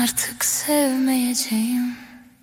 artık sevmeyeceğim.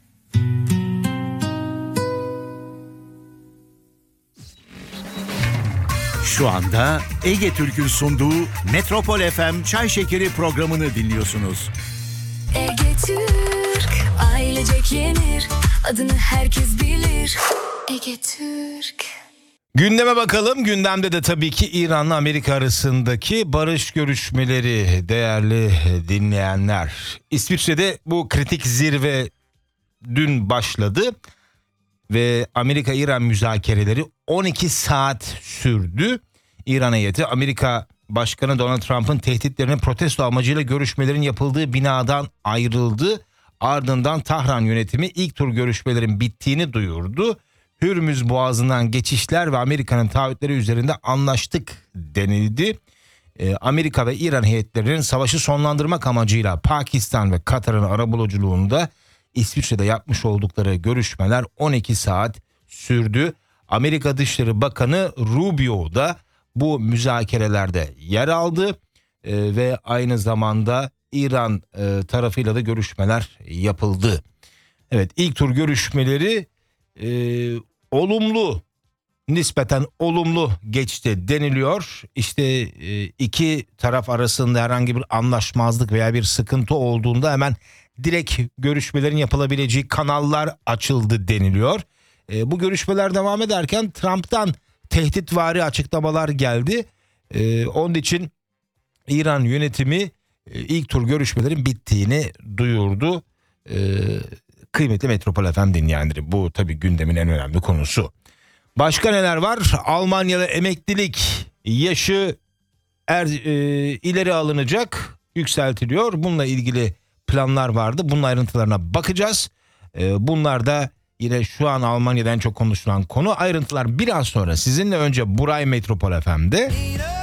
Şu anda Ege Türk'ün sunduğu Metropol FM Çay Şekeri programını dinliyorsunuz. Ege Türk, ailecek yenir, adını herkes bilir. Ege Türk. Gündeme bakalım. Gündemde de tabii ki İran'la Amerika arasındaki barış görüşmeleri, değerli dinleyenler. İsviçre'de bu kritik zirve dün başladı ve Amerika-İran müzakereleri 12 saat sürdü. İran heyeti Amerika Başkanı Donald Trump'ın tehditlerini protesto amacıyla görüşmelerin yapıldığı binadan ayrıldı. Ardından Tahran yönetimi ilk tur görüşmelerin bittiğini duyurdu. Hürmüz Boğazı'ndan geçişler ve Amerika'nın taahhütleri üzerinde anlaştık denildi. Amerika ve İran heyetlerinin savaşı sonlandırmak amacıyla Pakistan ve Katar'ın arabuluculuğunda İsviçre'de yapmış oldukları görüşmeler 12 saat sürdü. Amerika Dışişleri Bakanı Rubio da bu müzakerelerde yer aldı ve aynı zamanda İran tarafıyla da görüşmeler yapıldı. Evet, ilk tur görüşmeleri nispeten olumlu geçti deniliyor. İşte iki taraf arasında herhangi bir anlaşmazlık veya bir sıkıntı olduğunda hemen direkt görüşmelerin yapılabileceği kanallar açıldı deniliyor. Bu görüşmeler devam ederken Trump'tan tehditvari açıklamalar geldi. Onun için İran yönetimi ilk tur görüşmelerin bittiğini duyurdu. Kıymetli Metropol FM dinleyenleri, bu tabii gündemin en önemli konusu. Başka neler var? Almanya'da emeklilik yaşı ileri alınacak, yükseltiliyor. Bununla ilgili planlar vardı. Bunun ayrıntılarına bakacağız. Bunlar da yine şu an Almanya'da en çok konuşulan konu. Ayrıntılar biraz sonra, sizinle önce Buray Metropol FM'de.